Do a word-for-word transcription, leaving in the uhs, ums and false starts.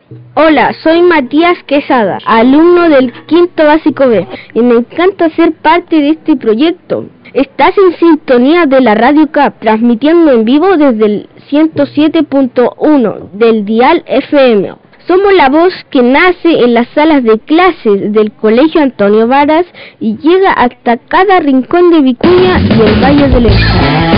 Hola, soy Matías Quesada, alumno del quinto básico B, y me encanta ser parte de este proyecto. Estás en sintonía de la Radio C A P, transmitiendo en vivo desde el ciento siete punto uno del dial F M. Somos la voz que nace en las salas de clases del Colegio Antonio Varas y llega hasta cada rincón de Vicuña y el Valle del Elqui.